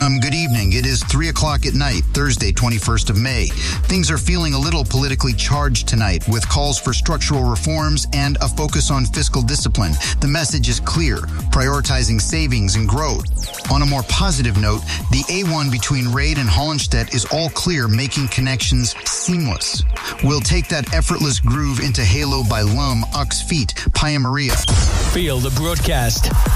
Good evening. It is 3 o'clock at night, Thursday, 21st of May. Things are feeling a little politically charged tonight with calls for structural reforms and a focus on fiscal discipline. The message is clear, prioritizing savings and growth. On a more positive note, the A1 between Raid and Hollenstedt is all clear, making connections seamless. We'll take that effortless groove into Halo by Lum, Ux Feet, Paya Maria. Feel the broadcast.